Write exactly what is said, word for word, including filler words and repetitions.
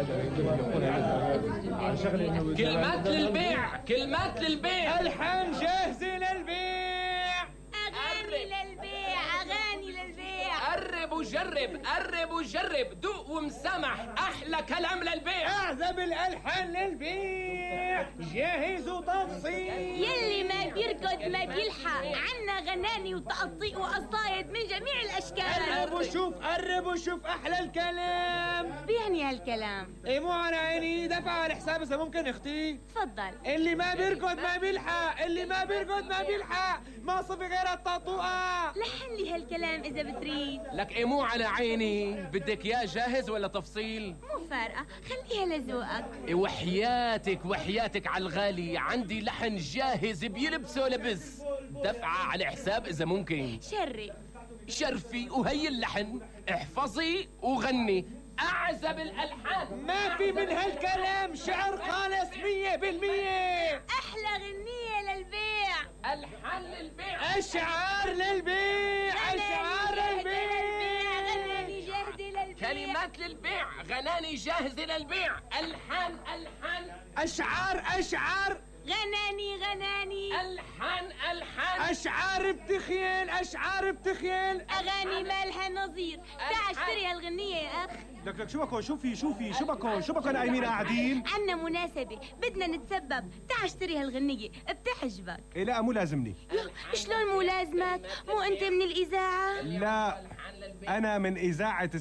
كلمات للبيع، كلمات للبيع. ألحان جاهزة للبيع، أغاني للبيع، أغاني للبيع. قرب وجرب، قرب وجرب، دوق ومسامح، أحلى كلام للبيع. أعذب الألحان للبيع، جاهز وتفصيل. يلي ما بيركض ما بيلحق، عنا غناني وتقطيع وقصايد من جميع الأشكال. قرب وشوف، قرب وشوف أحلى الكلام. بيعني هالكلام؟ إيه مو على عيني، دفع على حساب إذا ممكن أختي. تفضل. اللي ما بيركض ما بيلحق، اللي ما بيركض ما بيلحق، ما صفي غير التطوقة. لحن لي هالكلام إذا بتريد. لك إيه مو على عيني، بدك يا جاهز ولا تفصيل؟ مو فارقة، خليها لذوقك. إيه وحياتك وحياتك على الغالي، عندي لحن جاهز بيلبسه لبس، دفعة على حساب إذا ممكن. شري شرفي وهي اللحن، احفظي وغني أعزب الألحان. ما في من هالكلام، شعر خالص مية بالمية. أحلى غنية للبيع، ألحان للبيع، أشعار للبيع، أشعار للبيع. غناني جاهزة للبيع، كلمات للبيع، غناني جاهزة للبيع، ألحان ألحان، أشعار أشعار، غناني غناني، ألحان ألحان، أشعار بتخيل، أشعار بتخيل. أغاني مالها نظير. تعال اشتري هالغنية يا أخ. لك لك شو بكون، شوفي شوفي شو بكون، شو بكون نايمين قاعدين؟ عنا مناسبة بدنا نتسبب، تعال اشتري هالغنية بتعجبك. إيه لا مو لازمني. شلون مو لازمك؟ مو أنت من الإذاعة؟ لا أنا من إذاعة